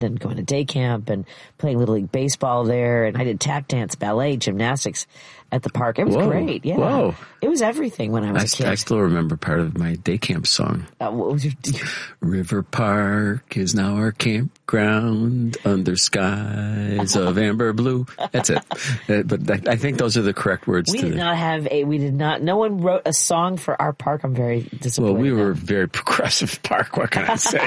and going to day camp and playing Little League Baseball there. And I did tap dance, ballet, gymnastics at the park. It was great. Yeah. Whoa. It was everything when I was a kid. I still remember part of my day camp song. What was your... River Park is now our campground under skies of amber blue. That's it. But I think those are the correct words. No one wrote a song for our park. I'm very disappointed. Well, we were a very progressive park. What can I say,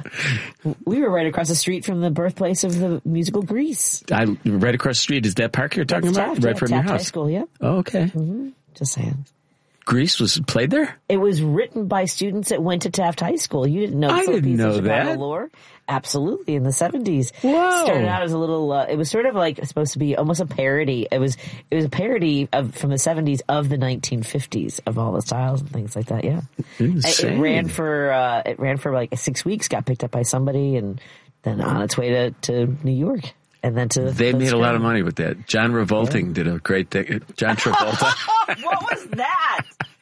We were right across the street from the birthplace of the musical Grease. Right across the street. Is that park you're talking about? Taft, right from your Taft house? High School, yeah. Oh, okay. Mm-hmm. Just saying. Grease was played there? It was written by students that went to Taft High School. You didn't know I didn't know Chicago that. lore? Absolutely, in the 70s. Whoa. Started out as a little, it was sort of like supposed to be almost a parody. It was a parody from the 70s of the 1950s of all the styles and things like that, yeah. Insane. It ran for like 6 weeks, got picked up by somebody, and then on its way to New York. And then they made a lot of money with that. John Revolting did a great thing. John Travolta. What was that?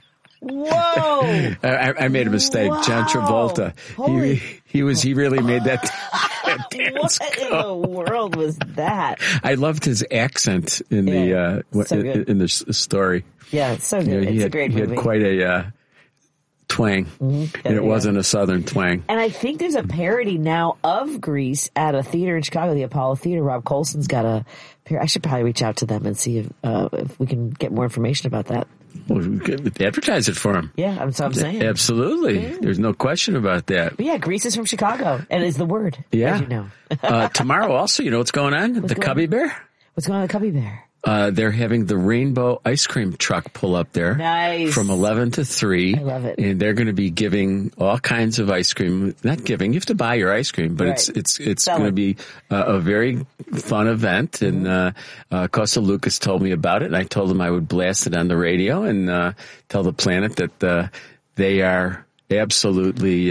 Whoa! I made a mistake. Wow. John Travolta. He really made that. What in the world was that? I loved his accent in in the story. Yeah, it's so good. It's a great movie. He had quite a twang, and it wasn't a Southern twang. And I think there's a parody now of Grease at a theater in Chicago, the Apollo Theater. Rob Colson's got a parody. I should probably reach out to them and see if we can get more information about that. Well, we could advertise it for him. Yeah, that's what I'm saying. Absolutely. Yeah. There's no question about that. But yeah, Grease is from Chicago, and is the word, as you know. Tomorrow also, you know what's going on? The Cubby Bear? What's going on at the Cubby Bear? They're having the Rainbow Ice Cream truck pull up there. Nice. From 11 to 3. I love it. And they're going to be giving all kinds of ice cream. Not giving, you have to buy your ice cream, but it's going to be a very fun event. And Costa Lucas told me about it, and I told him I would blast it on the radio and tell the Planet that they are absolutely,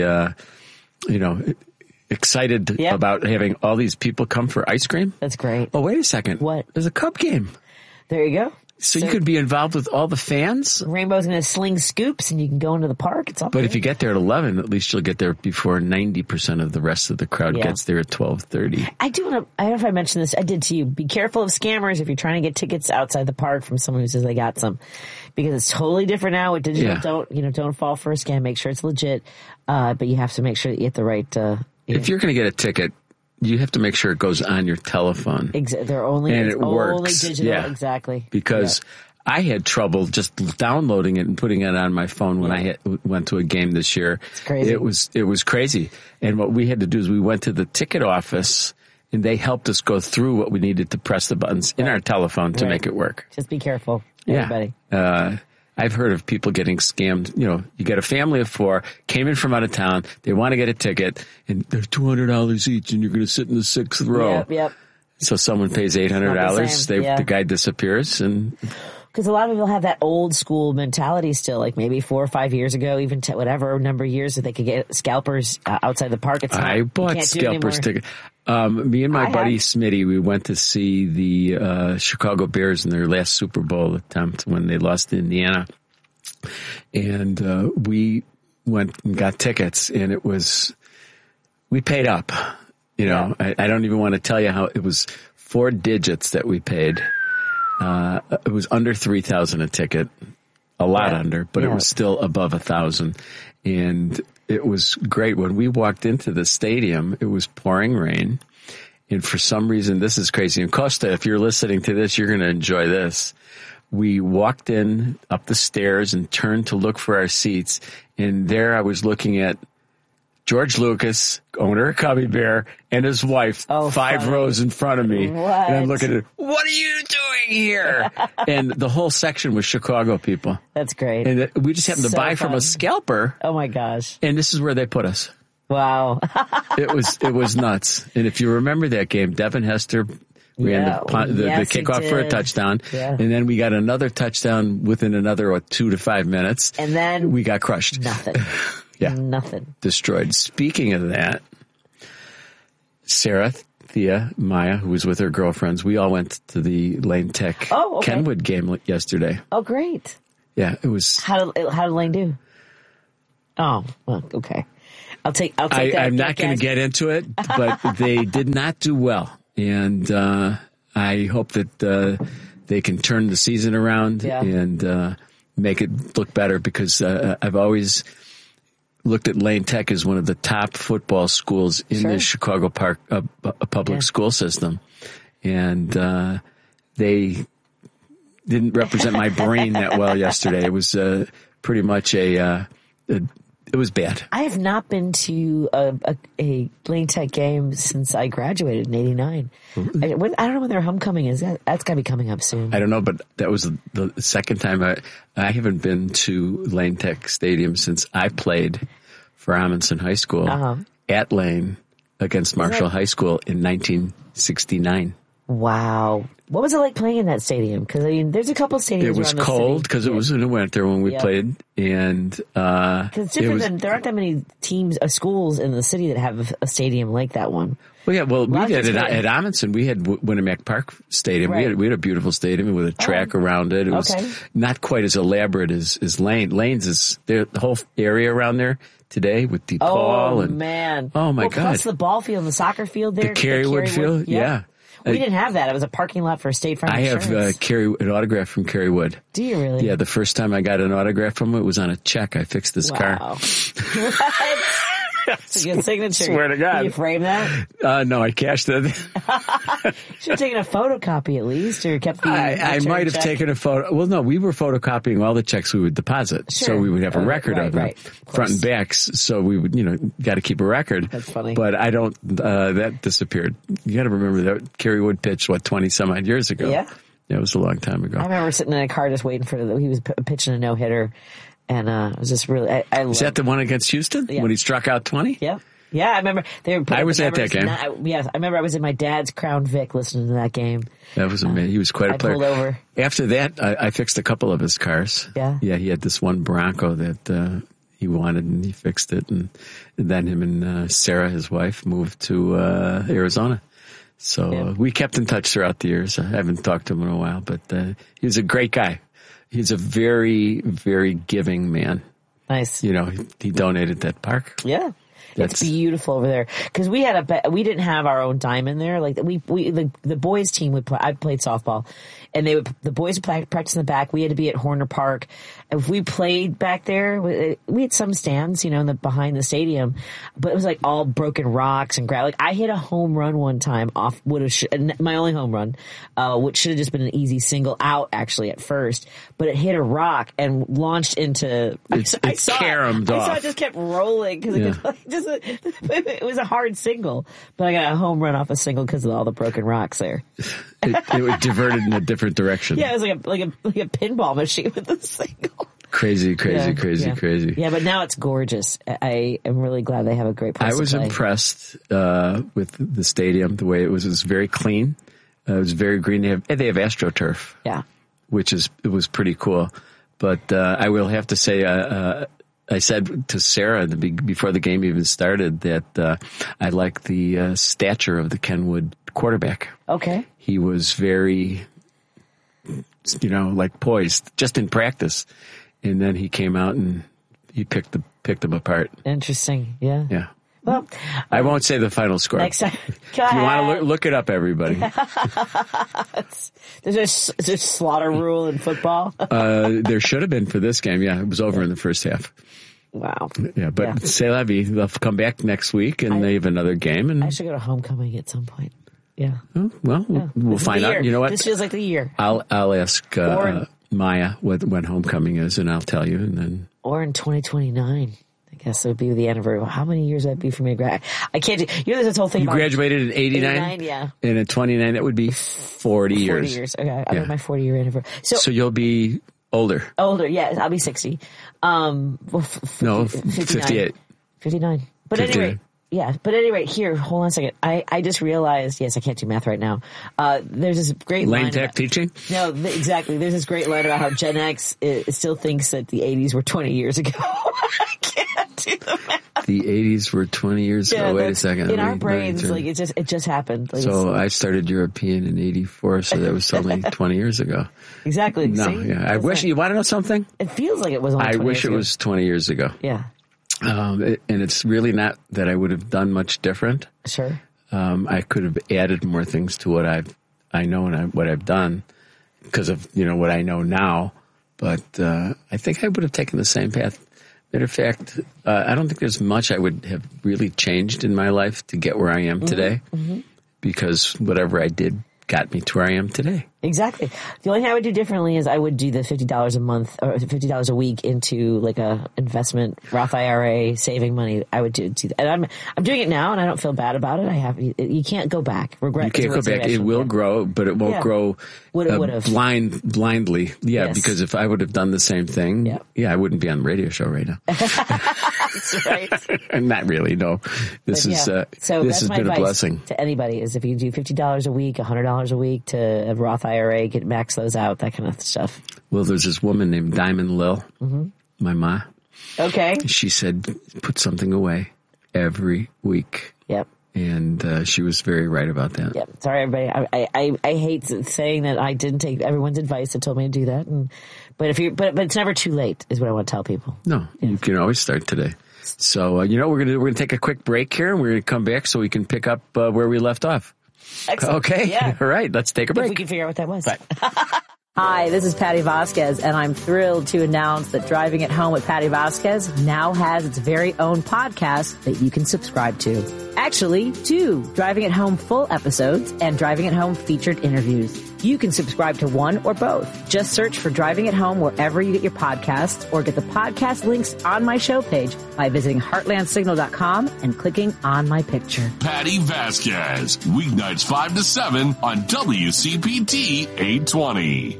excited about having all these people come for ice cream. That's great. Oh, wait a second. What? There's a Cub game. There you go. So you could be involved with all the fans. Rainbow's going to sling scoops, and you can go into the park. It's all But great. if you get there at 11, at least you'll get there before 90% of the rest of the crowd gets there at 12:30. I don't know if I mentioned this. I did to you. Be careful of scammers if you're trying to get tickets outside the park from someone who says they got some, because it's totally different now with digital. Don't fall for a scam. Make sure it's legit. But you have to make sure that you get the right. If you're going to get a ticket, you have to make sure it goes on your telephone. They're only and it works. Only digital, exactly. Because I had trouble just downloading it and putting it on my phone when I went to a game this year. It's crazy. It was crazy. And what we had to do is we went to the ticket office, and they helped us go through what we needed to press the buttons in our telephone to make it work. Just be careful, everybody. I've heard of people getting scammed. You get a family of 4, came in from out of town, they want to get a ticket, and they're $200 each, and you're going to sit in the 6th row. Yep. So someone pays $800, the guy disappears, and... Because a lot of people have that old school mentality still, like maybe 4 or 5 years ago, even whatever number of years that they could get scalpers outside the park. I bought scalpers tickets. Me and my buddy Smitty, we went to see the Chicago Bears in their last Super Bowl attempt when they lost to Indiana. And we went and got tickets, and we paid up. I don't even want to tell you how it was 4 digits that we paid. It was under 3,000 a ticket, a lot under, but it was still above 1,000. And it was great. When we walked into the stadium, it was pouring rain. And for some reason, this is crazy. And Costa, if you're listening to this, you're going to enjoy this. We walked in up the stairs and turned to look for our seats. And there I was looking at George Lucas, owner of Cubby Bear, and his wife, 5 rows in front of me. What? And I'm looking at her, what are you doing here? And the whole section was Chicago people. That's great. And we just happened to buy from a scalper. Oh my gosh. And this is where they put us. Wow. It was nuts. And if you remember that game, Devin Hester ran the kickoff for a touchdown. Yeah. And then we got another touchdown within another 2 to 5 minutes. And then we got crushed. Nothing. Nothing. Destroyed. Speaking of that, Sarah, Thea, Maya, who was with her girlfriends, we all went to the Lane Tech Kenwood game yesterday. Oh, great. Yeah, it was. How did Lane do? Oh, well, okay. I'll take that. I'm not going to get into it, but they did not do well. And I hope that they can turn the season around and make it look better, because I've always looked at Lane Tech as one of the top football schools in the Chicago Park public school system. And they didn't represent my brain that well yesterday. It was pretty much it was bad. I have not been to a Lane Tech game since I graduated in '89. I don't know when their homecoming is. That's got to be coming up soon. I don't know, but that was the second time I haven't been to Lane Tech Stadium since I played for Amundsen High School at Lane against Marshall High School in 1969. Wow. What was it like playing in that stadium? Because, I mean, there's a couple of stadiums It was cold because it was in the winter when we played. And because it's different there aren't that many teams, schools in the city that have a stadium like that one. Well, yeah, we did it at Amundsen. We had Winnemac Park Stadium. Right. We had a beautiful stadium with a track around it. It was not quite as elaborate as Lane's is. The whole area around there today with DePaul and man. Oh my God. Plus the ball field and the soccer field there. The Kerrywood field. Yeah. We didn't have that. It was a parking lot for State Farm Insurance. I have an autograph from Kerry Wood. Do you really? Yeah, the first time I got an autograph from him, it was on a check. I fixed this car. What? It's a good signature. Swear to God. Did you frame that? No, I cashed it. Should have taken a photocopy at least, or kept the I might have taken a photo. Well, no, we were photocopying all the checks we would deposit. Sure. So we would have a record of them, front and backs. So we would, got to keep a record. That's funny. But I don't, that disappeared. You got to remember that Kerry Wood pitched, 20 some odd years ago? Yeah. Yeah, it was a long time ago. I remember sitting in a car just waiting he was pitching a no-hitter. And it was just really, Is that the one against Houston? Yeah. When he struck out 20? Yep. Yeah, I remember. I was at that game. Yes, I remember I was in my dad's Crown Vic listening to that game. That was amazing. He was quite a player. I pulled over. After that, I fixed a couple of his cars. Yeah? Yeah, he had this one Bronco that he wanted, and he fixed it. And then him and Sarah, his wife, moved to Arizona. So we kept in touch throughout the years. I haven't talked to him in a while, but he was a great guy. He's a very, very giving man. Nice. He donated that park. Yeah. It's beautiful over there. Cause we didn't have our own diamond there. Like the boys team would play, I played softball, and the boys would practice in the back. We had to be at Horner Park. If we played back there, we had some stands, behind the stadium, but it was like all broken rocks and gravel. Like I hit a home run one time off, my only home run, which should have just been an easy single out actually at first, but it hit a rock and launched into, I saw it just kept rolling because it was a hard single, but I got a home run off a single because of all the broken rocks there. It diverted in a different direction. Yeah, it was like a pinball machine with a single. Crazy. Yeah, but now it's gorgeous. I am really glad they have a great place I was to play. impressed with the stadium, the way it was. It was very clean. It was very green. They have AstroTurf. Yeah. It was pretty cool. But I will have to say, I said to Sarah before the game even started that I like the stature of the Kenwood quarterback. Okay. He was very, poised just in practice, and then he came out and he picked them apart. Interesting. Yeah. Yeah. Well, I won't say the final score. Next time, if you want to look it up, everybody. There's a slaughter rule in football. There should have been for this game. Yeah, it was over in the first half. Wow. Yeah, but C'est la vie. They'll come back next week, and they have another game. And I should go to homecoming at some point. Yeah. We'll find out. You know what? This feels like the year. I'll ask Maya when homecoming is, and I'll tell you. And then in 2029. I guess it would be the anniversary. Well, how many years would that be for me to graduate? I can't do, there's this whole thing. You graduated in 89? Yeah. And in 29, that would be 40 years. 40 years. Okay. I'll have my 40-year anniversary. So you'll be older. Older, yeah. I'll be 60. 58. 59. But 59. anyway. Yeah, but at any rate, here, hold on a second. I just realized, yes, I can't do math right now. There's this great line. Lane Tech teaching? No, exactly. There's this great line about how Gen X still thinks that the 80s were 20 years ago. I can't do the math. The 80s were 20 years ago. Wait a second. In our brains, like it just happened. Like, so I started European in 84, so that was only 20 years ago. Exactly. No, see? yeah. I wish, you want to know something? It feels like it was only 20 years ago. I wish it was 20 years ago. Yeah. And it's really not that I would have done much different. Sure. I could have added more things to what I know and what I've done because of, what I know now. But I think I would have taken the same path. Matter of fact, I don't think there's much I would have really changed in my life to get where I am today, because whatever I did got me to where I am today. Exactly. The only thing I would do differently is I would do the $50 a month or $50 a week into like a investment Roth IRA, saving money. I would do that. And I'm doing it now and I don't feel bad about it. You can't go back. Regret. You can't go back. It will grow, but it won't grow blindly. Yeah. Yes. Because if I would have done the same thing, I wouldn't be on the radio show right now. That's right. Not really. No, this has been a blessing to anybody is if you do $50 a week, $100 a week to a Roth IRA, max those out, that kind of stuff. Well, there's this woman named Diamond Lil, my ma. Okay. She said, put something away every week. Yep. And she was very right about that. Yep. Sorry, everybody. I hate saying that I didn't take everyone's advice that told me to do that. But it's never too late, is what I want to tell people. No, you can always start today. So we're gonna take a quick break here, and we're gonna come back so we can pick up where we left off. Excellent. Okay. Yeah. All right. Let's take a break. If we can figure out what that was. Right. Hi, this is Patty Vasquez, and I'm thrilled to announce that Driving It Home with Patty Vasquez now has its very own podcast that you can subscribe to. Actually, 2 Driving It Home full episodes and Driving It Home featured interviews. You can subscribe to one or both. Just search for Driving It Home wherever you get your podcasts or get the podcast links on my show page by visiting heartlandsignal.com and clicking on my picture. Patty Vasquez, weeknights 5 to 7 on WCPT 820.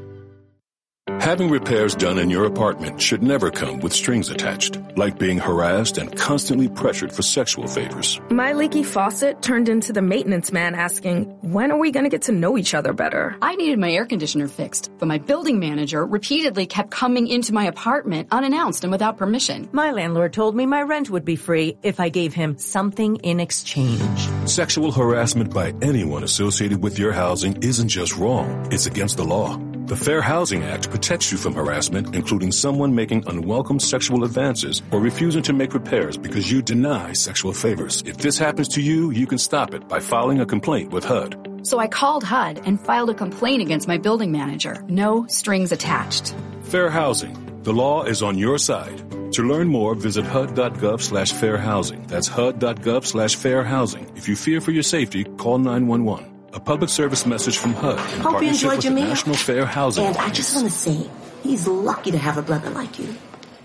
Having repairs done in your apartment should never come with strings attached, like being harassed and constantly pressured for sexual favors. My leaky faucet turned into the maintenance man asking, when are we going to get to know each other better? I needed my air conditioner fixed, but my building manager repeatedly kept coming into my apartment unannounced and without permission. My landlord told me my rent would be free if I gave him something in exchange. Sexual harassment by anyone associated with your housing isn't just wrong, it's against the law. The Fair Housing Act protects you from harassment, including someone making unwelcome sexual advances or refusing to make repairs because you deny sexual favors. If this happens to you, you can stop it by filing a complaint with HUD. So I called HUD and filed a complaint against my building manager. No strings attached. Fair housing. The law is on your side. To learn more, visit HUD.gov/fairhousing. That's HUD.gov/fairhousing. If you fear for your safety, call 911. A public service message from HUD in Hope you enjoyed your meal. National Fair Housing. And I just want to say, he's lucky to have a brother like you.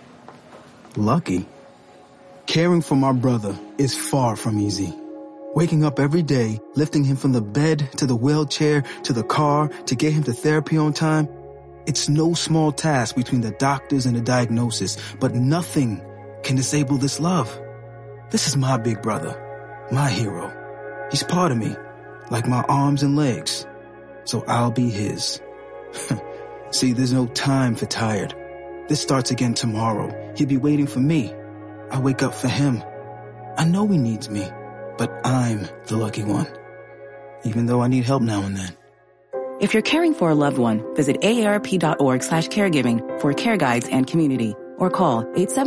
Lucky? Caring for my brother is far from easy. Waking up every day, lifting him from the bed to the wheelchair to the car to get him to therapy on time. It's no small task between the doctors and the diagnosis, but nothing can disable this love. This is my big brother, my hero. He's part of me. Like my arms and legs, so I'll be his. See, there's no time for tired. This starts again tomorrow. He'll be waiting for me. I wake up for him. I know he needs me, but I'm the lucky one. Even though I need help now and then. If you're caring for a loved one, visit aarp.org/caregiving for care guides and community, or call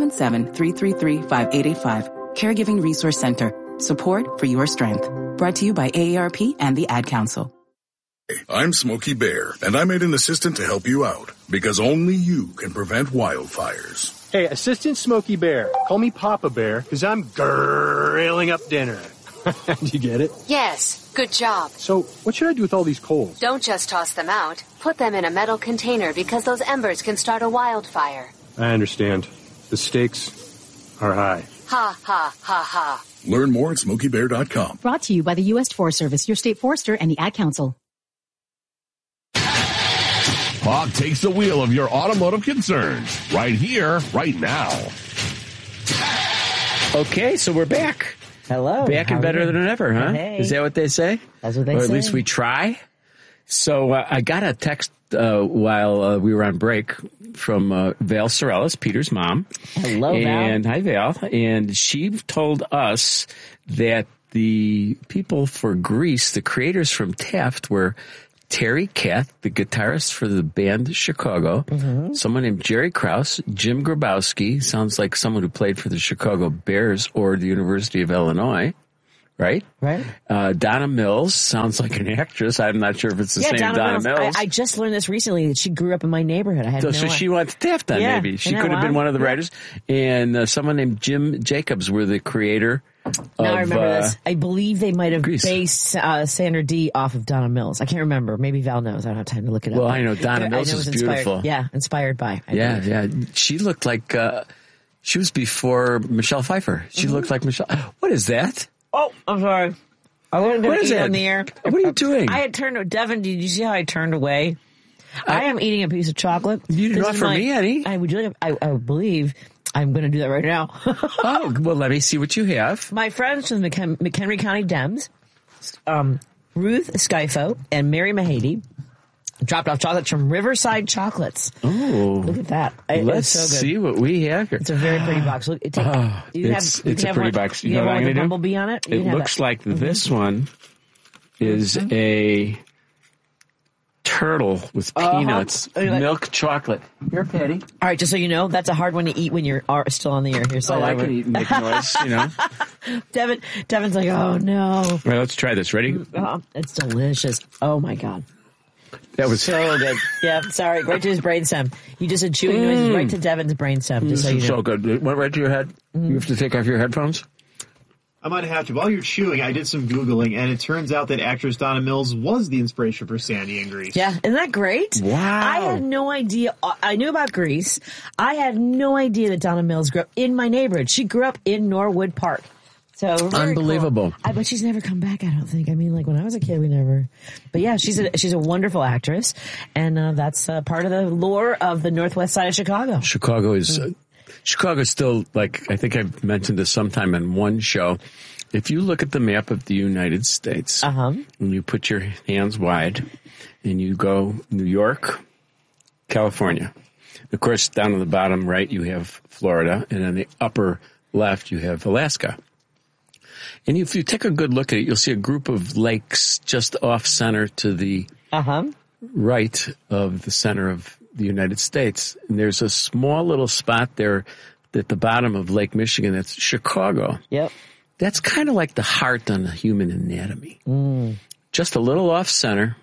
877-333-5885. Caregiving Resource Center. Support for your strength. Brought to you by AARP and the Ad Council. I'm Smokey Bear, and I'm an assistant to help you out, because only you can prevent wildfires. Hey, Assistant Smokey Bear, call me Papa Bear, because I'm grilling up dinner. Do you get it? Yes, good job. So, what should I do with all these coals? Don't just toss them out. Put them in a metal container, because those embers can start a wildfire. I understand. The stakes are high. Ha, ha, ha, ha. Learn more at SmokeyBear.com. Brought to you by the U.S. Forest Service, your state forester, and the Ad Council. Hawk takes the wheel of your automotive concerns. Right here, right now. Okay, so we're back. Hello. Back and better than ever, huh? Hey. Is that what they say? That's what they say. Or at least we try. So I got a text while we were on break from Val Sorellis, Peter's mom. Hello, Val. And hi, Val. And she told us that the people for Grease, the creators from Taft, were Terry Kath, the guitarist for the band Chicago. Mm-hmm. Someone named Jerry Krause. Jim Grabowski, sounds like someone who played for the Chicago Bears or the University of Illinois. Right? Right. Donna Mills sounds like an actress. I'm not sure if it's the same Donna Mills. I just learned this recently that she grew up in my neighborhood. I had so she went to Taft then, maybe. She could have been one of the writers. And someone named Jim Jacobs were the creator now I remember this. I believe they might have based Sandra Dee off of Donna Mills. I can't remember. Maybe Val knows. I don't have time to look it up. Well, I know Donna Mills is beautiful. Inspired by. Yeah. She looked like she was before Michelle Pfeiffer. She looked like Michelle. What is that? Oh, I'm sorry. I wasn't going to eat on the air. What are you doing? I had turned to Devin. Did you see how I turned away? I am eating a piece of chocolate. You didn't offer me any. I believe I'm going to do that right now. Oh, well, let me see what you have. My friends from the McHenry County Dems, Ruth Skyfo and Mary Mahady, dropped off chocolates from Riverside Chocolates. Oh, look at that! Let's so good. see what we have here. It's a very pretty box. Look, it's a pretty box. You know what I'm going to do? Bumblebee on it. It looks like this one is a turtle with peanuts, milk chocolate. Here, Patty. All right, just so you know, that's a hard one to eat when you're still on the air. Here, so I can eat and make noise. You know, Devin's like, oh no. All right, let's try this. Ready? It's delicious. Oh my god. That was so good. Yeah, sorry. Right to his brainstem. You just had chewing noises right to Devin's brainstem. Just so you know. So good. It went right to your head. You have to take off your headphones? I might have to. While you're chewing, I did some Googling, and it turns out that actress Donna Mills was the inspiration for Sandy in Grease. Yeah, isn't that great? Wow. I had no idea. I knew about Grease. I had no idea that Donna Mills grew up in my neighborhood. She grew up in Norwood Park. So unbelievable. Cool. But she's never come back, I don't think. I mean, like when I was a kid, we never. But yeah, she's a wonderful actress, and that's part of the lore of the northwest side of Chicago. Chicago's still, like, I think I've mentioned this sometime in one show. If you look at the map of the United States, and you put your hands wide, and you go New York, California. Of course, down on the bottom right, you have Florida, and on the upper left, you have Alaska. And if you take a good look at it, you'll see a group of lakes just off center to the right of the center of the United States. And there's a small little spot there at the bottom of Lake Michigan. That's Chicago. Yep. That's kind of like the heart on the human anatomy. Just a little off center.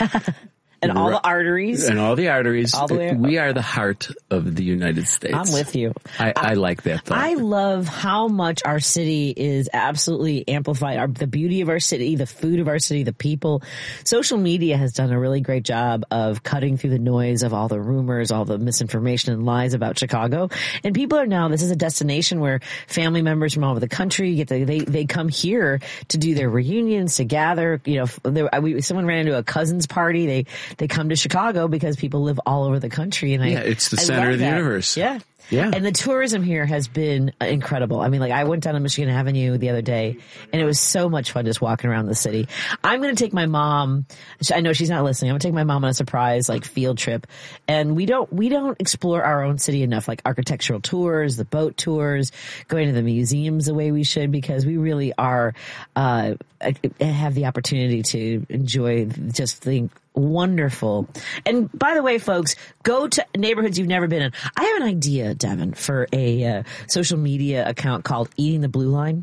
And all the arteries. And all the arteries. All the way we are the heart of the United States. I'm with you. I like that thought. I love how much our city is absolutely amplified. The beauty of our city, the food of our city, the people. Social media has done a really great job of cutting through the noise of all the rumors, all the misinformation and lies about Chicago. And people are now, this is a destination where family members from all over the country they come here to do their reunions, to gather. You know, someone ran into a cousin's party. They come to Chicago because people live all over the country. And it's the center of the universe. Yeah. Yeah. And the tourism here has been incredible. I mean, like I went down to Michigan Avenue the other day and it was so much fun just walking around the city. I'm going to take my mom. I know she's not listening. I'm going to take my mom on a surprise like field trip. And we don't explore our own city enough, like architectural tours, the boat tours, going to the museums the way we should, because we really are, have the opportunity to enjoy just the wonderful. And by the way, folks, go to neighborhoods you've never been in. I have an idea, Devin, for a social media account called Eating the Blue Line.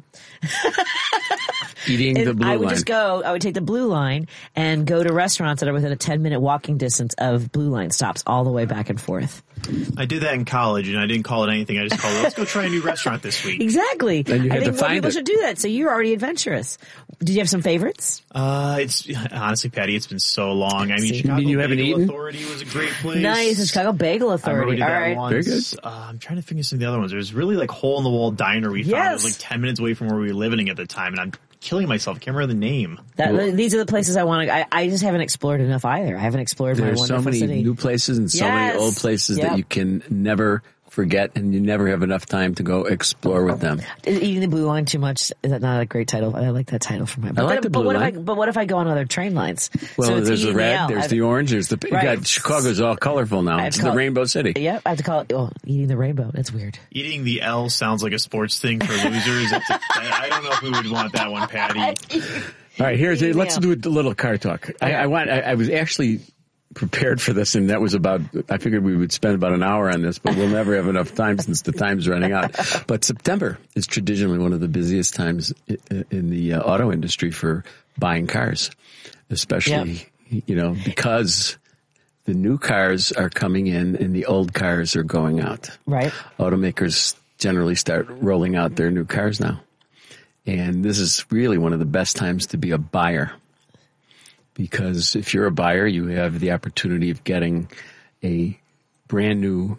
Eating the Blue Line. I would take the Blue Line and go to restaurants that are within a 10-minute walking distance of Blue Line stops all the way back and forth. I did that in college, and I didn't call it anything. I just called it, let's go try a new restaurant this week. Exactly. And you had I think to find more people it. should do that, so you're already adventurous. Did you have some favorites? It's honestly, Patty, it's been so long. I mean, Chicago you haven't Bagel eaten? Authority was a great place. Nice, the Chicago Bagel Authority. All right. Once. Very good. I'm trying to think of some of the other ones. There's really like hole-in-the-wall diner we found. It was like 10 minutes away from where we were living at the time, and I'm killing myself. I can't remember the name. These are the places I want to. I just haven't explored enough either. I haven't explored my wonderful city. There's so many new places and so many old places that you can never forget, and you never have enough time to go explore with them. Is Eating the Blue Line too much? Is that not a great title? I like that title for my book. I like the Blue Line. But what if I go on other train lines? Well, so there's the red, there's the orange, there's the... God, Chicago's all colorful now. It's the Rainbow City. Yep, I have to call it Eating the Rainbow. That's weird. Eating the L sounds like a sports thing for losers. I don't know if we would want that one, Patty. All right, let's do a little car talk. Okay. I was actually prepared for this, and that was I figured we would spend about an hour on this, but we'll never have enough time since the time's running out. But September is traditionally one of the busiest times in the auto industry for buying cars, especially, because the new cars are coming in and the old cars are going out. Right. Automakers generally start rolling out their new cars now. And this is really one of the best times to be a buyer. Because if you're a buyer, you have the opportunity of getting a brand new,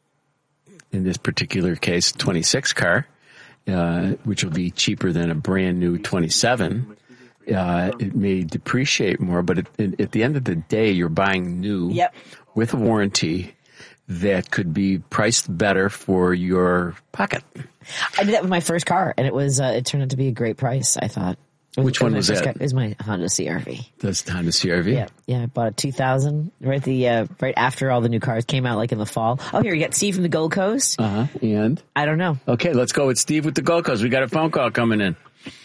in this particular case, 26 car, which will be cheaper than a brand new 27. It may depreciate more, but at the end of the day, you're buying new with a warranty that could be priced better for your pocket. I did that with my first car, and it turned out to be a great price, I thought. Which one was that? It was my Honda CR-V. That's the Honda CR-V? Yeah. I bought a 2000 right after all the new cars came out, like in the fall. Oh, here, you got Steve from the Gold Coast. And? I don't know. Okay, let's go with Steve with the Gold Coast. We got a phone call coming in.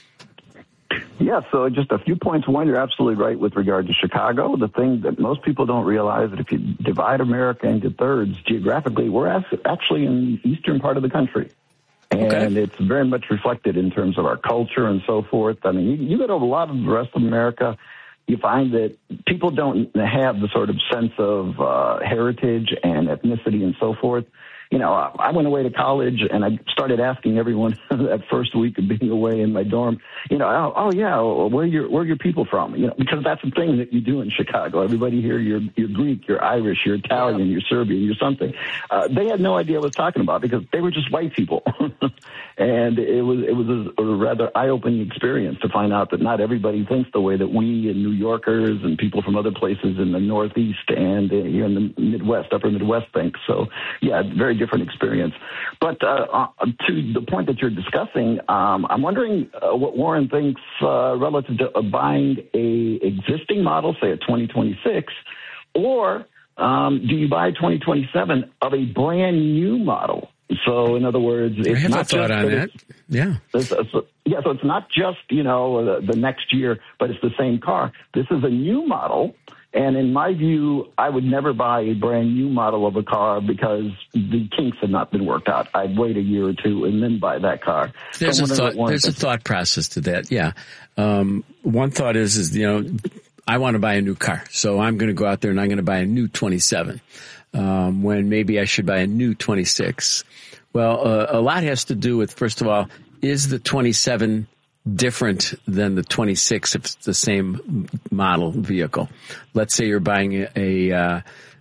Yeah, so just a few points. One, you're absolutely right with regard to Chicago. The thing that most people don't realize that if you divide America into thirds, geographically, we're actually in the eastern part of the country. And it's very much reflected in terms of our culture and so forth. I mean, you go to a lot of the rest of America, you find that people don't have the sort of sense of heritage and ethnicity and so forth. I went away to college and I started asking everyone that first week of being away in my dorm, where are your people from? Because that's the thing that you do in Chicago. Everybody here, you're Greek, you're Irish, you're Italian, you're Serbian, you're something. They had no idea what I was talking about because they were just white people. And it was a rather eye-opening experience to find out that not everybody thinks the way that we and New Yorkers and people from other places in the Northeast and here in the Midwest, upper Midwest think. So, yeah, very different experience. But to the point that you're discussing, I'm wondering what Warren thinks relative to buying a existing model, say a 2026, or do you buy 2027 of a brand new model? So, in other words, it's I have not a thought on that. Yeah. So it's not just, the next year, but it's the same car. This is a new model. And in my view, I would never buy a brand new model of a car because the kinks have not been worked out. I'd wait a year or two and then buy that car. There's a thought process to that. Yeah. One thought is, I want to buy a new car. So I'm going to go out there and I'm going to buy a new 27. When maybe I should buy a new 26. Well, a lot has to do with, first of all, is the 27 different than the 26 if it's the same model vehicle? Let's say you're buying a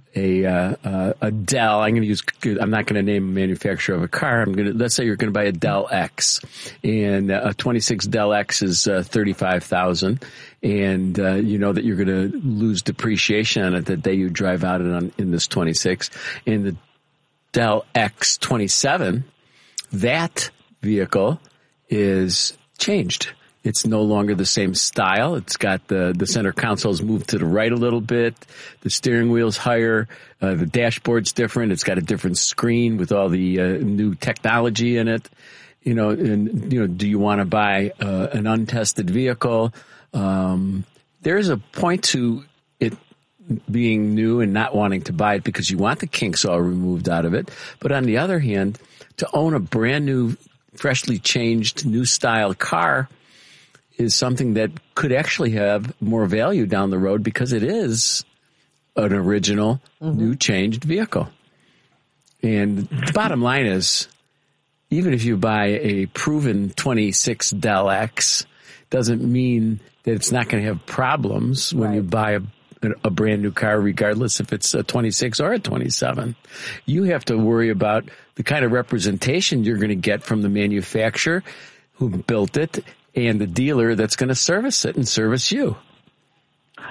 Dell. I'm not going to name a manufacturer of a car. Let's say you're going to buy a Dell X, and a 26 Dell X is $35,000, and you know that you're going to lose depreciation on it the day you drive out in this 26. In the Dell X 27, that vehicle is changed. It's no longer the same style. It's got the center console's moved to the right a little bit. The steering wheel's higher. The dashboard's different. It's got a different screen with all the new technology in it. Do you want to buy an untested vehicle? There's a point to it being new and not wanting to buy it because you want the kinks all removed out of it. But on the other hand, to own a brand new, freshly changed, new style car is something that could actually have more value down the road because it is an original, new changed vehicle. And the bottom line is, even if you buy a proven 26 Dell X, doesn't mean that it's not going to have problems when you buy a brand new car, regardless if it's a 26 or a 27. You have to worry about the kind of representation you're going to get from the manufacturer who built it and the dealer that's going to service it and service you.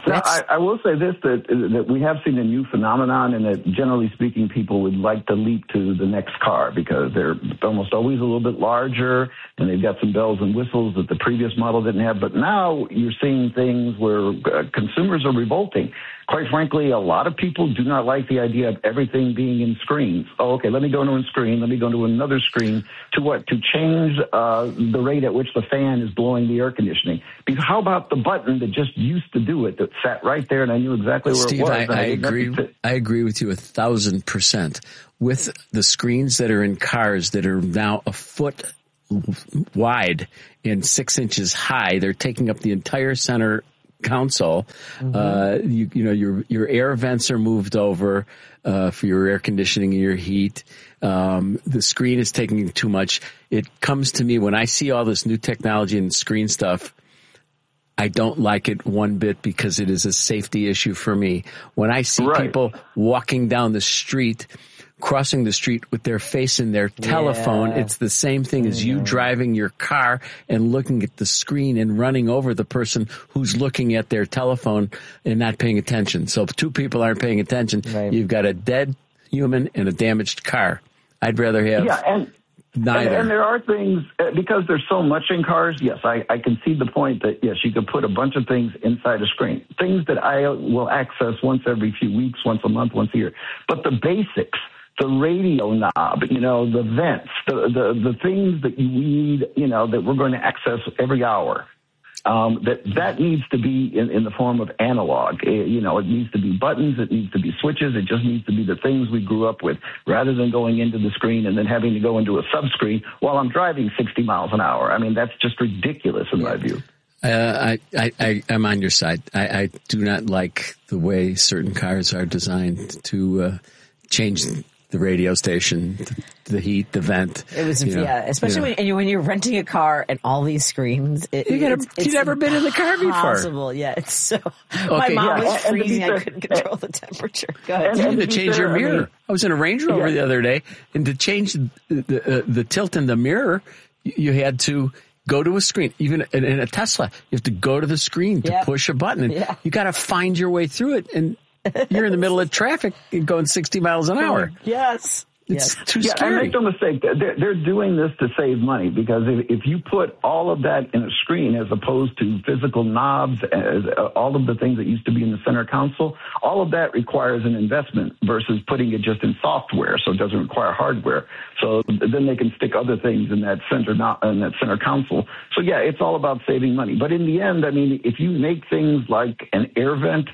Now, I will say this, that we have seen a new phenomenon, and that generally speaking, people would like to leap to the next car because they're almost always a little bit larger, and they've got some bells and whistles that the previous model didn't have. But now you're seeing things where consumers are revolting. Quite frankly, a lot of people do not like the idea of everything being in screens. Oh, okay, let me go into a screen. Let me go into another screen. To what? To change the rate at which the fan is blowing the air conditioning. Because how about the button that just used to do it, that sat right there and I knew exactly where Steve, it was? I agree with you 1,000%. With the screens that are in cars that are now a foot wide and 6 inches high, they're taking up the entire center console. Mm-hmm. Your air vents are moved over for your air conditioning and your heat. The screen is taking too much. It comes to me when I see all this new technology and screen stuff, I don't like it one bit because it is a safety issue for me. When I see people walking down the street, crossing the street with their face in their telephone, it's the same thing as you driving your car and looking at the screen and running over the person who's looking at their telephone and not paying attention. So if two people aren't paying attention, you've got a dead human and a damaged car. I'd rather have neither. And there are things, because there's so much in cars, yes, I can see the point that, yes, you could put a bunch of things inside a screen. Things that I will access once every few weeks, once a month, once a year. But the basics, the radio knob, the vents, the things that you need, that we're going to access every hour, that needs to be in the form of analog. It needs to be buttons. It needs to be switches. It just needs to be the things we grew up with, rather than going into the screen and then having to go into a subscreen while I'm driving 60 miles an hour. I mean, that's just ridiculous in my view. I'm on your side. I do not like the way certain cars are designed to change the radio station, the heat, the vent. It was, especially when you're renting a car and all these screens. You've never been in the car before. Possible, yeah. It's so. My mom was freezing. I couldn't control the temperature. Go ahead. You had to change your mirror. I was in a Range Rover the other day, and to change the tilt in the mirror, you had to go to a screen. Even in a Tesla, you have to go to the screen to push a button. And you got to find your way through it, and you're in the middle of traffic going 60 miles an hour. Yes. It's too scary. And make no mistake, they're doing this to save money, because if you put all of that in a screen as opposed to physical knobs, all of the things that used to be in the center console, all of that requires an investment versus putting it just in software, so it doesn't require hardware. So then they can stick other things in that center console. So it's all about saving money. But in the end, I mean, if you make things like an air vent,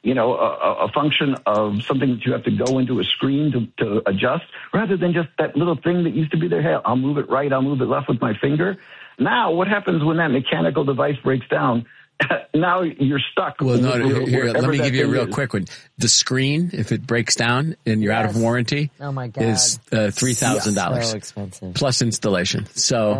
a function of something that you have to go into a screen to adjust, rather than just that little thing that used to be there. Hey, I'll move it right, I'll move it left with my finger. Now, what happens when that mechanical device breaks down? Now you're stuck. Well, no, here, let me give you a real quick one. The screen, if it breaks down and you're out of warranty, is $3,000. So expensive. Plus installation. So,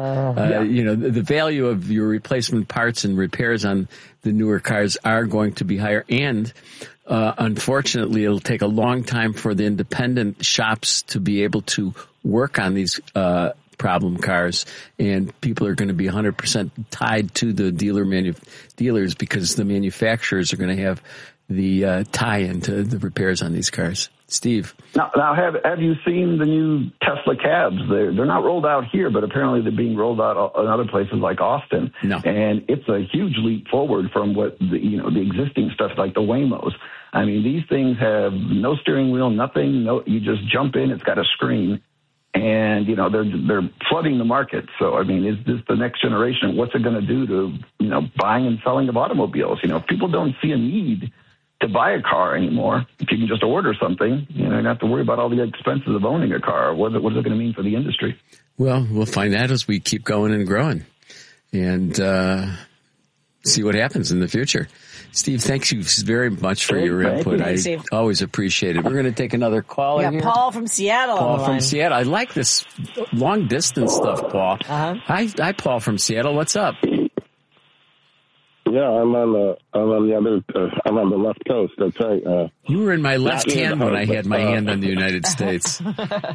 the value of your replacement parts and repairs on the newer cars are going to be higher. And unfortunately, it'll take a long time for the independent shops to be able to work on these problem cars, and people are going to be 100% tied to the dealers, because the manufacturers are going to have the tie-in to the repairs on these cars. Steve. Now have you seen the new Tesla cabs? They're not rolled out here, but apparently they're being rolled out in other places like Austin. No. And it's a huge leap forward from what the existing stuff like the Waymos. I mean, these things have no steering wheel, nothing. No, you just jump in. It's got a screen. And, they're flooding the market. So, I mean, is this the next generation? What's it going to do to, buying and selling of automobiles? If people don't see a need to buy a car anymore, if you can just order something, you don't have to worry about all the expenses of owning a car. What is it going to mean for the industry? Well, we'll find out as we keep going and growing and see what happens in the future. Steve, thank you very much for your input. I always appreciate it. We're going to take another call. Yeah, Paul from Seattle. Paul from Seattle. I like this long distance stuff, Paul. Hi, Paul from Seattle. What's up? Yeah, I'm on the left coast. That's right. You were in my left hand when I had my hand on the United States. I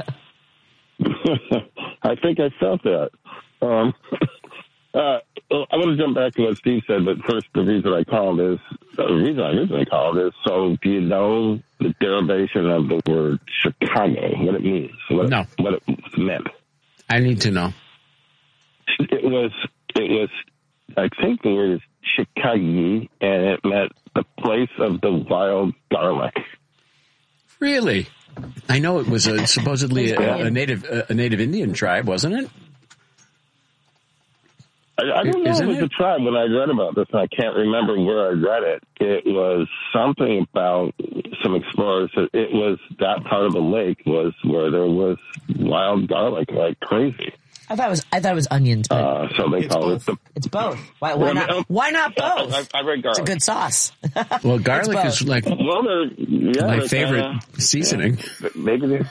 think I felt that. I want to jump back to what Steve said, but first, the reason I called is the reason I originally called is, so do you know the derivation of the word Chicago, what it means, what it meant? I need to know. It was, I think the word is Chicago, and it meant the place of the wild garlic. Really? I know it was supposedly a native Indian tribe, wasn't it? I don't know if it was a tribe when I read about this, and I can't remember where I read it. It was something about some explorers. It was that part of the lake was where there was wild garlic like crazy. I thought it was onions. But so they call it it's both. Why not? Why not both? I read garlic. It's a good sauce. Well, garlic is like my favorite seasoning. Yeah, maybe they.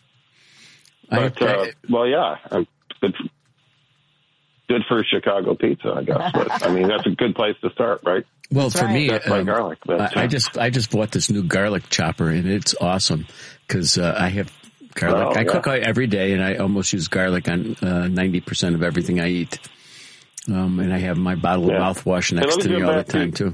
It's good for Chicago pizza, I guess. But I mean, that's a good place to start, right? Well, for me, garlic. I just bought this new garlic chopper, and it's awesome because I have garlic. I cook every day, and I almost use garlic on 90% of everything I eat. And I have my bottle of mouthwash next to me all the time, too.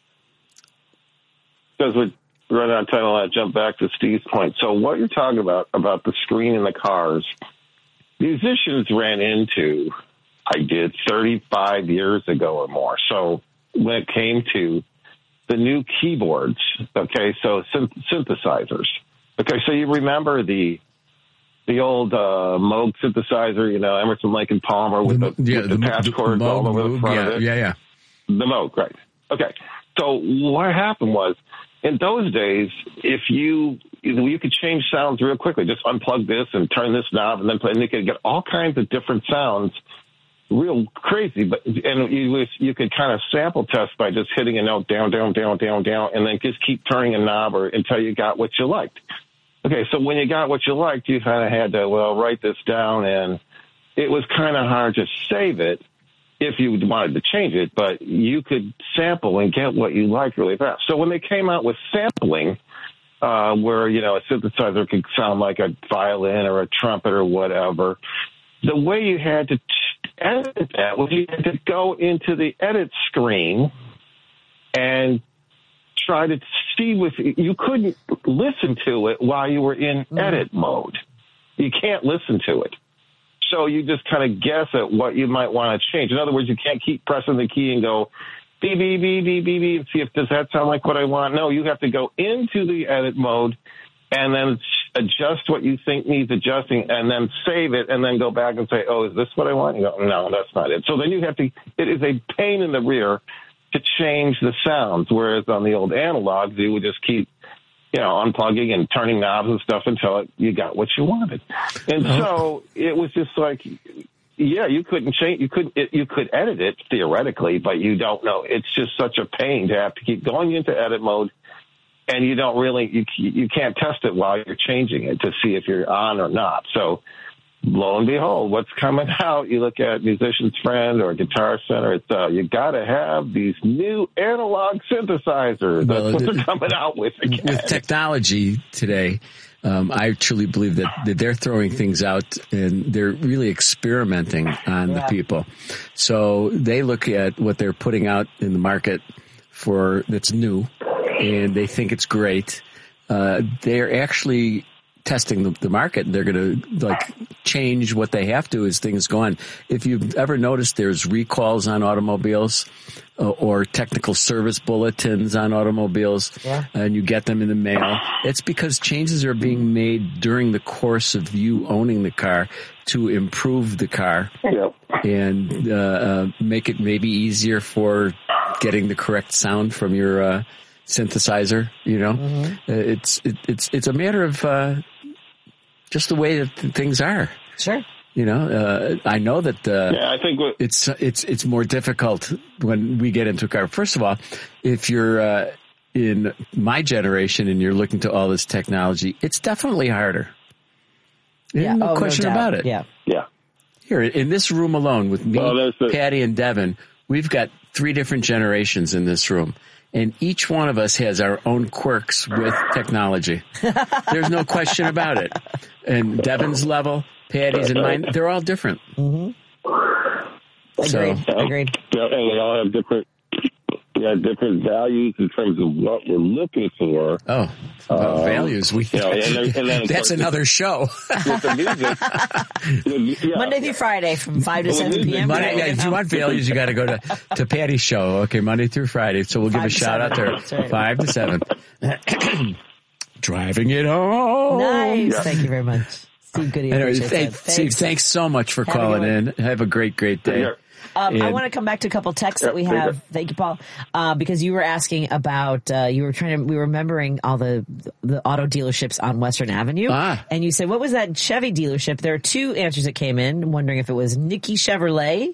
Because we're running out of time, I'll jump back to Steve's point. So what you're talking about the screen in the cars, musicians ran into, I did 35 years ago or more. So when it came to the new keyboards, okay, so synthesizers. Okay, so you remember the old Moog synthesizer, Emerson, Lake and Palmer with the patch cords all over the front of it? Yeah. The Moog, right. Okay, so what happened was, in those days, if you could change sounds real quickly, just unplug this and turn this knob and then play, and you could get all kinds of different sounds, real crazy. And you could kind of sample test by just hitting a note down, down, down, down, down, and then just keep turning a knob until you got what you liked. Okay, so when you got what you liked, you kind of had to, write this down, and it was kind of hard to save it if you wanted to change it, but you could sample and get what you liked really fast. So when they came out with sampling, where, a synthesizer could sound like a violin or a trumpet or whatever, the way you had to edit that was you had to go into the edit screen and try to see you couldn't listen to it while you were in edit mode. You can't listen to it. So you just kind of guess at what you might want to change. In other words, you can't keep pressing the key and go beep, beep, beep, beep, beep, beep, and see if does that sound like what I want. No, you have to go into the edit mode and then adjust what you think needs adjusting and then save it and then go back and say, oh, is this what I want? You go, no, that's not it. So then you have to, it is a pain in the rear to change the sounds, whereas on the old analogs, you would just keep, unplugging and turning knobs and stuff until you got what you wanted. And so it was just like, you couldn't change, you could edit it theoretically, but you don't know. It's just such a pain to have to keep going into edit mode, and you don't really, you can't test it while you're changing it to see if you're on or not. So lo and behold, what's coming out, you look at Musician's Friend or Guitar Center, it's you got to have these new analog synthesizers. That's what they're coming out with again. With technology today, I truly believe that they're throwing things out and they're really experimenting on the people. So they look at what they're putting out in the market that's new, and they think it's great. They're actually testing the market, and they're going to change what they have to as things go on. If you've ever noticed, there's recalls on automobiles or technical service bulletins on automobiles, and you get them in the mail. It's because changes are being made during the course of you owning the car to improve the car and make it maybe easier for getting the correct sound from your synthesizer. It's a matter of just the way that things are. Sure. I know that I think it's more difficult when we get into a car. First of all, if you're in my generation and you're looking to all this technology, it's definitely harder. No question about it. Yeah. Here in this room alone with me, Patty, and Devin, we've got 3 different generations in this room. And each one of us has our own quirks with technology. There's no question about it. And Devin's level, Patty's, and mine, they're all different. Mm-hmm. Agreed. Yeah, and they all have different different values in terms of what we're looking for. Oh, values. That's another show. With the music, Monday through Friday from 5 to 7 p.m. If you want values, you got to go to Patty's show. Okay, Monday through Friday. So we'll give a shout out there. Right. 5 to 7. Driving it home. Nice. Yeah. Thank you very much. Steve Goody. Anyway, Steve, thanks so much for calling in. Have a great day. I want to come back to a couple texts that we have. Thank you, Paul. Because you were asking about, we were remembering all the auto dealerships on Western Avenue. And you said, what was that Chevy dealership? There are two answers that came in, wondering if it was Nicky Chevrolet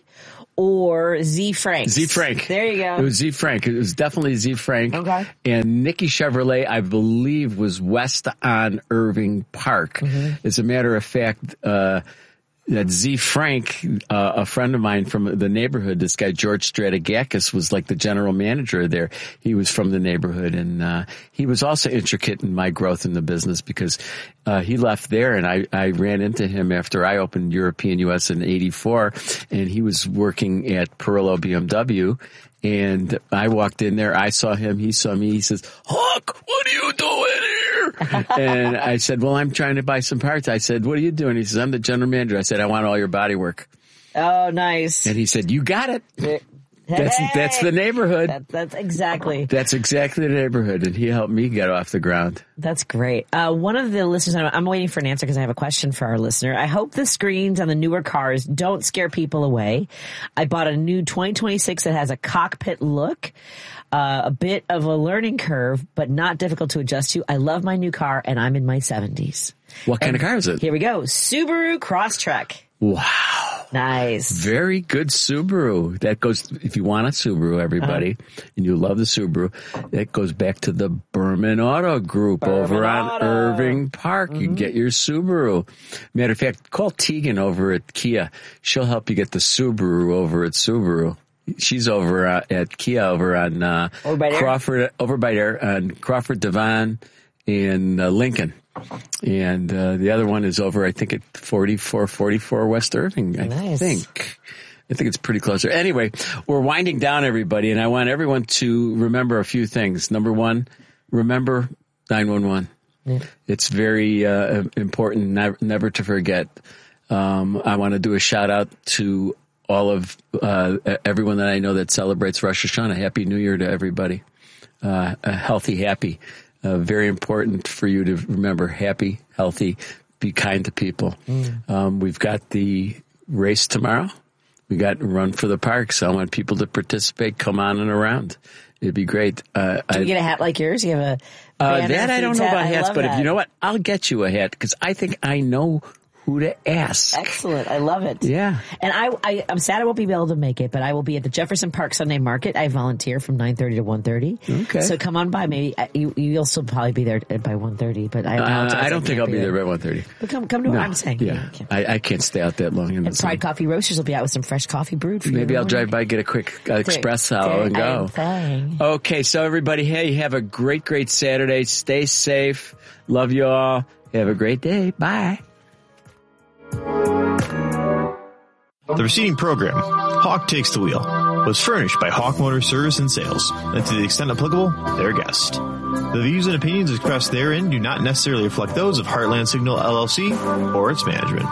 or Z Frank. Z Frank. There you go. It was Z Frank. It was definitely Z Frank. Okay. And Nicky Chevrolet, I believe, was west on Irving Park. Mm-hmm. As a matter of fact, that Z Frank, a friend of mine from the neighborhood, this guy George Strategakis was like the general manager there. He was from the neighborhood, and he was also intricate in my growth in the business because he left there, and I ran into him after I opened European US in '84, and he was working at Perillo BMW. And I walked in there, I saw him, he saw me, he says, "Hawk, what are you doing here?" And I said, "Well, I'm trying to buy some parts." I said, "What are you doing?" He says, "I'm the general manager." I said, "I want all your body work." Oh, nice. And he said, "You got it." That's the neighborhood. That's exactly the neighborhood, and he helped me get off the ground. That's great. One of the listeners, I'm waiting for an answer because I have a question for our listener. I hope the screens on the newer cars don't scare people away. I bought a new 2026 that has a cockpit look. A bit of a learning curve, but not difficult to adjust to. I love my new car, and I'm in my 70s. What kind of car is it? Here we go. Subaru Crosstrek. Wow. Nice. Very good Subaru. That goes, if you want a Subaru, everybody, and you love the Subaru, that goes back to the Berman Auto Group over on Irving Park. Mm-hmm. You get your Subaru. Matter of fact, call Tegan over at Kia. She'll help you get the Subaru over at Subaru. She's over at Kia over on Crawford, over by there on Crawford, Devon, and Lincoln. And the other one is over, I think, at 4444 West Irving. I think it's pretty close there. Anyway, we're winding down, everybody, and I want everyone to remember a few things. Number one, remember 911. Yeah. It's very important never to forget. I want to do a shout out to all of everyone that I know that celebrates Rosh Hashanah. Happy New Year to everybody. Healthy, happy. Very important for you to remember. Happy, healthy, be kind to people. We've got the race tomorrow. We got Run for the Park. So I want people to participate. Come on and around. It'd be great. Do you get a hat like yours? You have a that I don't know about hats, but if you know what, I'll get you a hat because I think I know who to ask. Excellent. I love it. Yeah. And I'm sad I won't be able to make it, but I will be at the Jefferson Park Sunday Market. I volunteer from 9:30 to 1:30. Okay. So come on by. Maybe you'll still probably be there by 1:30, but I don't think I'll be there by 1:30. But come to what I'm saying. Yeah. I can't stay out that long. And Pride Coffee Roasters will be out with some fresh coffee brewed for you. Maybe I'll drive by, get a quick espresso and go. Okay. So everybody, hey, have a great Saturday. Stay safe. Love you all. Have a great day. Bye. The preceding program, Hawk Takes the Wheel, was furnished by Hawk Motor Service and Sales, and to the extent applicable, their guest. The views and opinions expressed therein do not necessarily reflect those of Heartland Signal LLC or its management.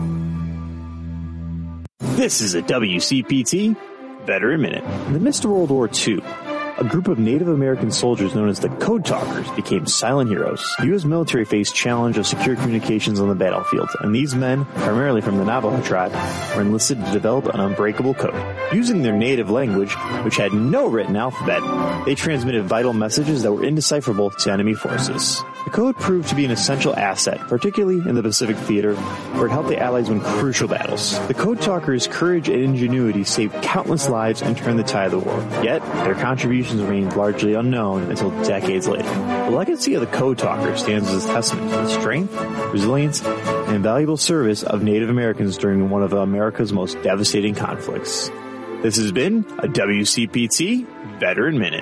This is a WCPT Veteran Minute. In the midst of World War II, a group of Native American soldiers known as the Code Talkers became silent heroes. The U.S. military faced challenge of secure communications on the battlefield, and these men, primarily from the Navajo tribe, were enlisted to develop an unbreakable code. Using their native language, which had no written alphabet, they transmitted vital messages that were indecipherable to enemy forces. The code proved to be an essential asset, particularly in the Pacific Theater, where it helped the Allies win crucial battles. The Code Talkers' courage and ingenuity saved countless lives and turned the tide of the war. Yet, their contributions remained largely unknown until decades later. The legacy of the Code Talkers stands as a testament to the strength, resilience, and invaluable service of Native Americans during one of America's most devastating conflicts. This has been a WCPT Veteran Minute.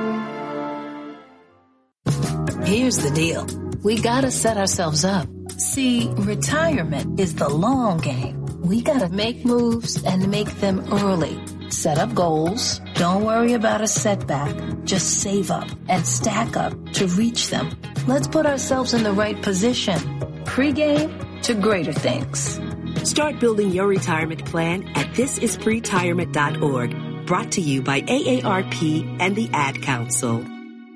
Here's the deal. We gotta set ourselves up. See, retirement is the long game. We gotta make moves and make them early. Set up goals. Don't worry about a setback. Just save up and stack up to reach them. Let's put ourselves in the right position. Pre-game to greater things. Start building your retirement plan at thisispretirement.org. Brought to you by AARP and the Ad Council.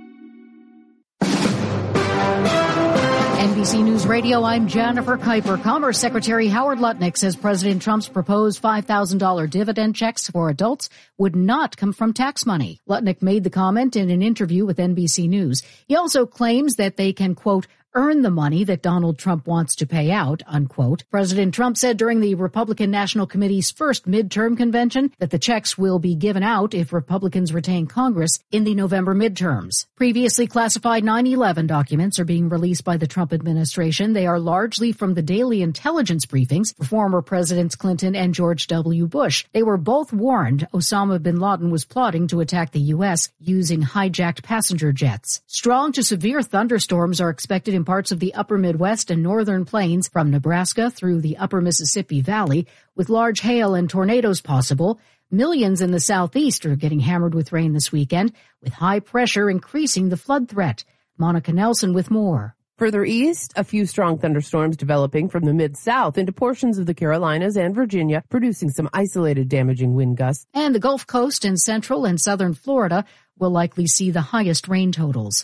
NBC News Radio, I'm Jennifer Kuiper. Commerce Secretary Howard Lutnick says President Trump's proposed $5,000 dividend checks for adults would not come from tax money. Lutnick made the comment in an interview with NBC News. He also claims that they can, quote, earn the money that Donald Trump wants to pay out, unquote. President Trump said during the Republican National Committee's first midterm convention that the checks will be given out if Republicans retain Congress in the November midterms. Previously classified 9/11 documents are being released by the Trump administration. They are largely from the daily intelligence briefings for former Presidents Clinton and George W. Bush. They were both warned Osama bin Laden was plotting to attack the U.S. using hijacked passenger jets. Strong to severe thunderstorms are expected in parts of the upper Midwest and northern plains from Nebraska through the upper Mississippi Valley, with large hail and tornadoes possible. Millions in the southeast are getting hammered with rain this weekend, with high pressure increasing the flood threat. Monica Nelson with more. Further east, a few strong thunderstorms developing from the mid-south into portions of the Carolinas and Virginia, producing some isolated damaging wind gusts. And the Gulf Coast and central and southern Florida will likely see the highest rain totals.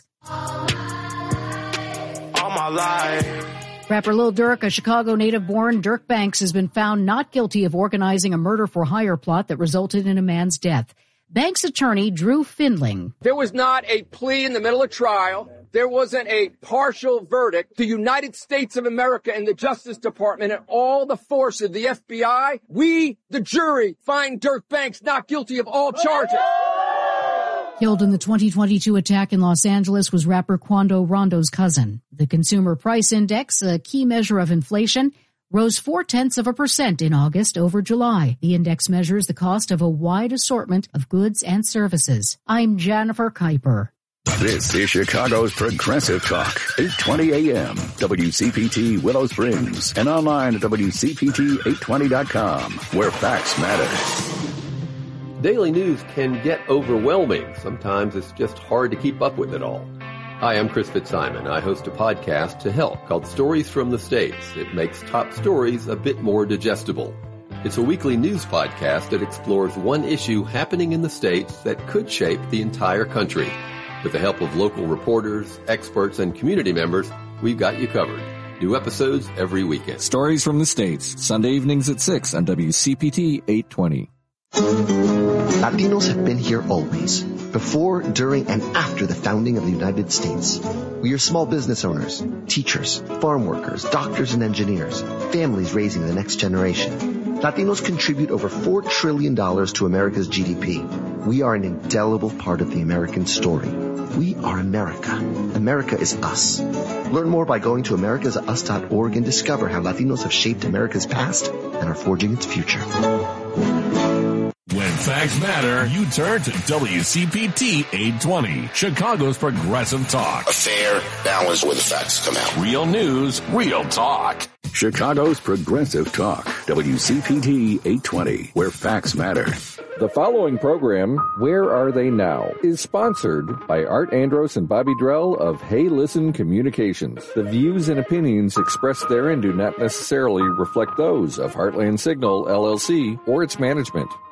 My life. Rapper Lil Durk, a Chicago native-born Dirk Banks, has been found not guilty of organizing a murder-for-hire plot that resulted in a man's death. Banks' attorney, Drew Findling. There was not a plea in the middle of trial. There wasn't a partial verdict. The United States of America and the Justice Department and all the force of the FBI, we, the jury, find Dirk Banks not guilty of all charges. Killed in the 2022 attack in Los Angeles was rapper Quando Rondo's cousin. The Consumer Price Index, a key measure of inflation, rose 0.4% in August over July. The index measures the cost of a wide assortment of goods and services. I'm Jennifer Kuiper. This is Chicago's Progressive Talk, 820 AM, WCPT Willow Springs, and online at WCPT820.com, where facts matter. Daily news can get overwhelming. Sometimes it's just hard to keep up with it all. Hi, I'm Chris Fitzsimon. I host a podcast to help called Stories from the States. It makes top stories a bit more digestible. It's a weekly news podcast that explores one issue happening in the States that could shape the entire country. With the help of local reporters, experts, and community members, we've got you covered. New episodes every weekend. Stories from the States, Sunday evenings at 6 on WCPT 820. Latinos have been here always, before, during, and after the founding of the United States. We are small business owners, teachers, farm workers, doctors and engineers, families raising the next generation. Latinos contribute over $4 trillion to America's GDP. We are an indelible part of the American story. We are America. America is us. Learn more by going to americasus.org and discover how Latinos have shaped America's past and are forging its future. When facts matter, you turn to WCPT 820, Chicago's Progressive Talk. A fair balance where the facts come out. Real news, real talk. Chicago's Progressive Talk, WCPT 820, where facts matter. The following program, Where Are They Now?, is sponsored by Art Andros and Bobby Drell of Hey Listen Communications. The views and opinions expressed therein do not necessarily reflect those of Heartland Signal, LLC, or its management.